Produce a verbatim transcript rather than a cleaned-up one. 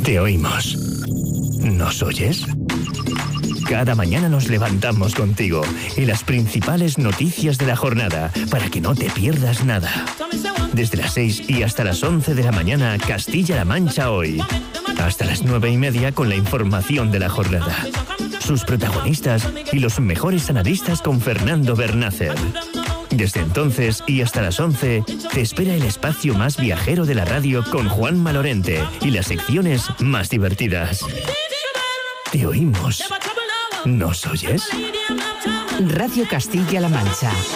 Te oímos. ¿Nos oyes? Cada mañana nos levantamos contigo y las principales noticias de la jornada para que no te pierdas nada. Desde las seis y hasta las once de la mañana, Castilla-La Mancha Hoy. Hasta las nueve y media con la información de la jornada. Sus protagonistas y los mejores analistas con Fernando Bernácer. Desde entonces y hasta las once, te espera el espacio más viajero de la radio con Juanma Lorente y las secciones más divertidas. Te oímos. ¿Nos oyes? Radio Castilla-La Mancha,